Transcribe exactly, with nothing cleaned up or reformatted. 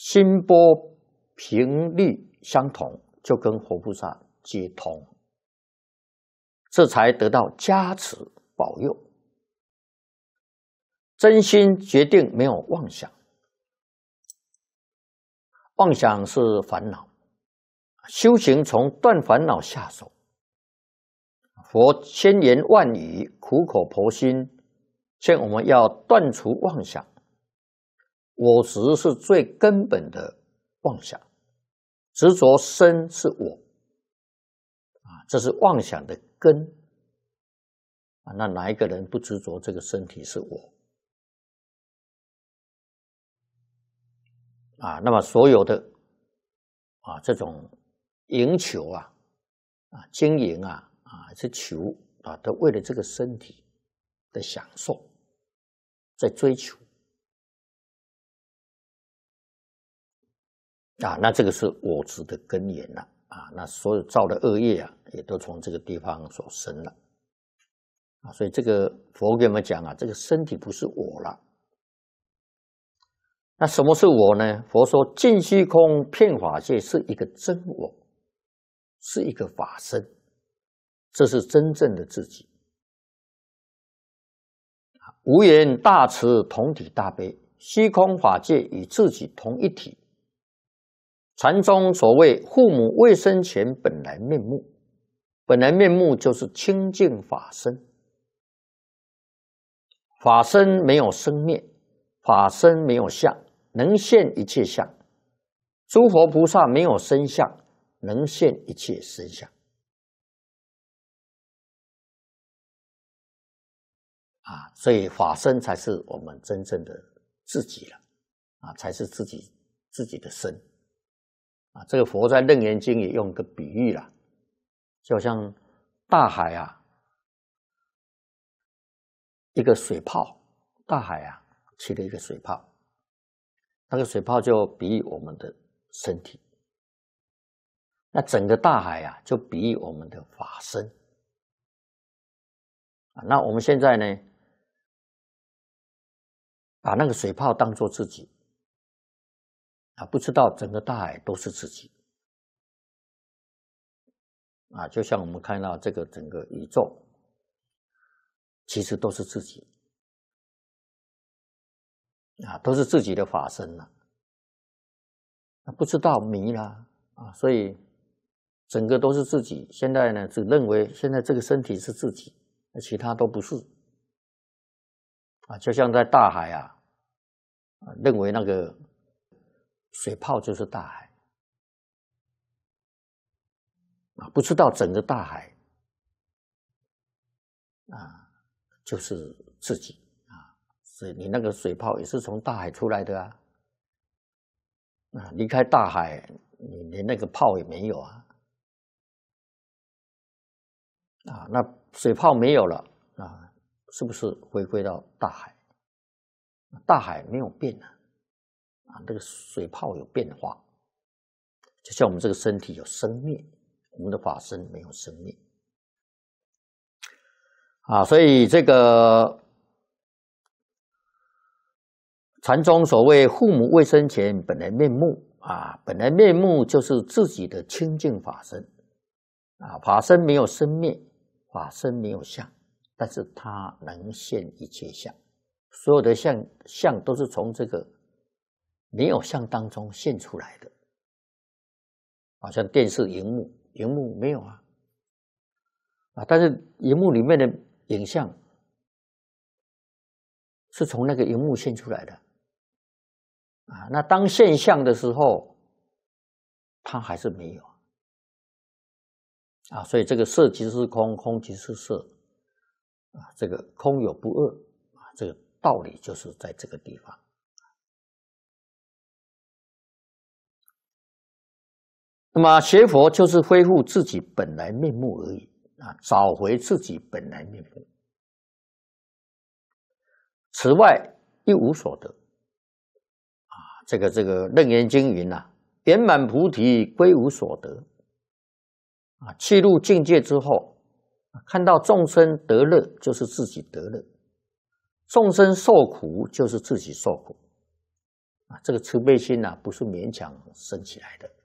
心波频率相同，就跟佛菩萨接通，这才得到加持保佑。真心决定没有妄想，妄想是烦恼，修行从断烦恼下手。佛千言万语，苦口婆心，劝我们要断除妄想。我执是最根本的妄想，执着身是我，啊，这是妄想的根。啊，那哪一个人不执着这个身体是我？啊，那么所有的啊这种营求啊，啊经营啊，啊是求啊，都为了这个身体的享受在追求。啊，那这个是我执的根源了啊！那所有造的恶业啊，也都从这个地方所生了啊！所以这个佛给我们讲啊，这个身体不是我了。那什么是我呢？佛说尽虚空遍法界是一个真我，是一个法身，这是真正的自己。无缘大慈同体大悲，虚空法界与自己同一体。禅宗所谓父母未生前本来面目，本来面目就是清净法身。法身没有生灭，法身没有相，能现一切相。诸佛菩萨没有身相，能现一切身相。啊，所以法身才是我们真正的自己了，啊，才是自己自己的身。啊，这个佛在《楞严经》也用个比喻啦，就像大海啊，一个水泡，大海啊起了一个水泡，那个水泡就比喻我们的身体，那整个大海啊就比喻我们的法身。啊，那我们现在呢，把那个水泡当作自己。啊，不知道整个大海都是自己啊，就像我们看到这个整个宇宙，其实都是自己啊，都是自己的法身了。啊，不知道迷了啊，所以整个都是自己。现在呢，只认为现在这个身体是自己，那其他都不是啊。就像在大海啊，啊认为那个水泡就是大海啊，不知道整个大海啊就是自己啊，所以你那个水泡也是从大海出来的啊，啊，离开大海，你连那个泡也没有啊，啊，那水泡没有了啊，是不是回归到大海？大海没有变啊。啊，这个水泡有变化，就像我们这个身体有生灭，我们的法身没有生灭啊，所以这个禅宗所谓父母未生前本来面目啊，本来面目就是自己的清净法身啊，法身没有生灭，法身没有相，但是它能现一切相，所有的相相都是从这个没有相当中现出来的，好像电视荧幕，荧幕没有啊，啊，但是荧幕里面的影像是从那个荧幕现出来的，啊，那当现象的时候，它还是没有，啊，所以这个色即是空，空即是色，啊，这个空有不二，啊，这个道理就是在这个地方。那么学佛就是恢复自己本来面目而已啊，找回自己本来面目。此外一无所得啊，这个这个楞严经云啊，圆满菩提归无所得啊，去入境界之后，看到众生得乐就是自己得乐，众生受苦就是自己受苦啊，这个慈悲心呐、啊，不是勉强生起来的。